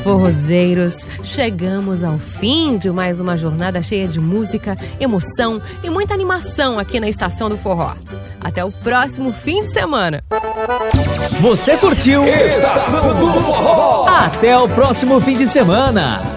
forrozeiros, chegamos ao fim de mais uma jornada cheia de música, emoção e muita animação aqui na Estação do Forró. Até o próximo fim de semana. Você curtiu Estação do Forró. Até o próximo fim de semana.